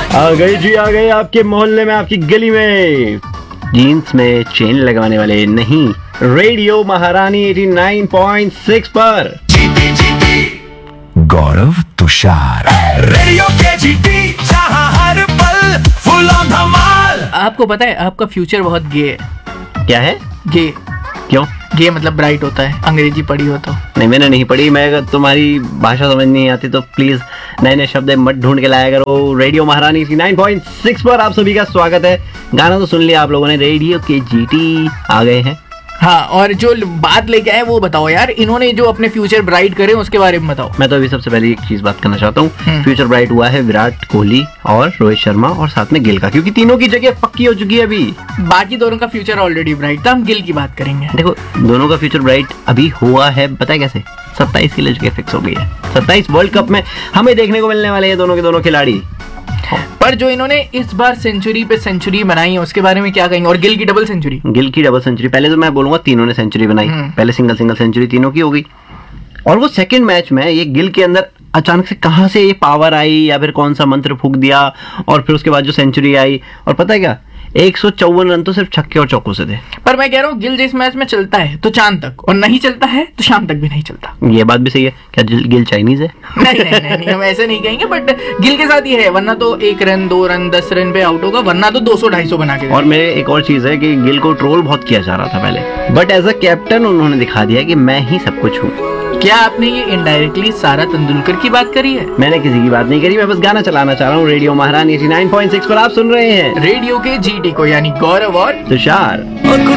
आ गई आपके मोहल्ले में, आपकी गली में, जीन्स में चेन लगाने वाले नहीं, रेडियो महारानी 89.6 पर गौरव तुषार, रेडियो के जीटी, जहां हर पल फुल ऑन धमाल। आपको पता है आपका फ्यूचर बहुत गे है। क्या है? गे। क्यों? गे मतलब ब्राइट होता है। अंग्रेजी पढ़ी हो तो? नहीं, मैंने नहीं पढ़ी। मैं अगर तुम्हारी भाषा समझ नहीं आती तो प्लीज नए नए शब्द मत ढूंढ के लाया करो। रेडियो महारानी 89.6 पर आप सभी का स्वागत है। गाना तो सुन लिया आप लोगों ने, रेडियो के जीटी आ गए हैं। हाँ, और जो बात लेके आए वो बताओ यार। इन्होंने जो अपने फ्यूचर ब्राइट करे उसके बारे में बताओ। मैं तो अभी सबसे पहले एक चीज बात करना चाहता हूँ। फ्यूचर ब्राइट हुआ है विराट कोहली और रोहित शर्मा और साथ में गिल का, क्योंकि तीनों की जगह पक्की हो चुकी है अभी। बाकी दोनों का फ्यूचर ऑलरेडी ब्राइट था। हम गिल की बात करेंगे। देखो, दोनों का फ्यूचर ब्राइट अभी हुआ है, पता है कैसे? 27 की जगह फिक्स हो गई है। 27 वर्ल्ड कप में हमें देखने को मिलने वाले हैं दोनों के दोनों खिलाड़ी। पर जो इन्होंने इस बार सेंचुरी पे सेंचुरी बनाई है उसके बारे में क्या कहेंगे? और गिल की डबल सेंचुरी। गिल की डबल सेंचुरी, पहले तो मैं बोलूंगा तीनों ने सेंचुरी बनाई। पहले सिंगल सेंचुरी तीनों की हो गई, और वो सेकंड मैच में ये गिल के अंदर अचानक से कहां से ये पावर आई, या फिर कौन सा मंत्र फूंक दिया, और फिर उसके बाद जो सेंचुरी आई। और पता है क्या, 154 रन तो सिर्फ छक्के और चौकों से थे। पर मैं कह रहा हूँ गिल जिस मैच में चलता है तो चांद तक, और नहीं चलता है तो शाम तक भी नहीं चलता। ये बात भी सही है। क्या गिल चाइनीज है? नहीं, हम ऐसे नहीं कहेंगे, बट गिल के साथ ये है, वरना तो 1 रन 2 रन 10 रन पे आउट होगा, वरना तो 200-250 बना के। और मेरे एक और चीज है कि गिल को ट्रोल बहुत किया जा रहा था पहले, बट एज अ कैप्टन उन्होंने दिखा दिया कि मैं ही सब कुछ हूँ। क्या आपने ये इनडायरेक्टली सारा तेंदुलकर की बात करी है? मैंने किसी की बात नहीं करी, मैं बस गाना चलाना चाह रहा हूँ। रेडियो महारानी 89.6 पर आप सुन रहे हैं रेडियो के जीटी को, यानी गौरव और तुषार।